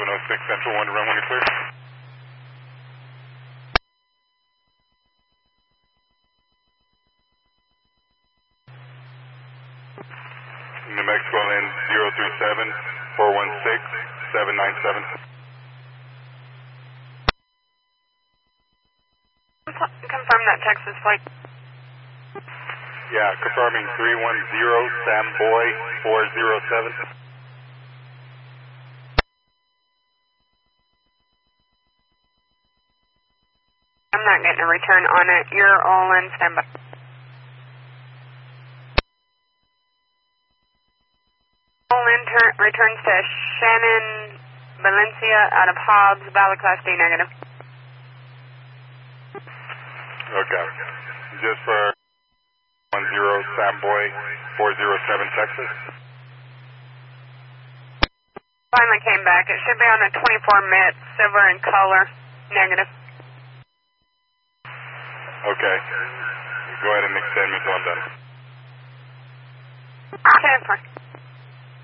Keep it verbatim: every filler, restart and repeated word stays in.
seven oh six Central one to run when you're clear. New Mexico land zero three seven four one six seven nine seven. Confirm that Texas flight. Yeah, confirming three one zero Sam Boy four zero seven. I'm not getting a return on it. You're all in standby. All in turn, returns to Shannon Valencia out of Hobbs, Valley Class D negative. Okay. Just for one zero Sam Boy four zero seven Texas. Finally came back. It should be on a twenty-four mit, silver in color, negative. Okay. Go ahead and extend me until I'm done. ten four.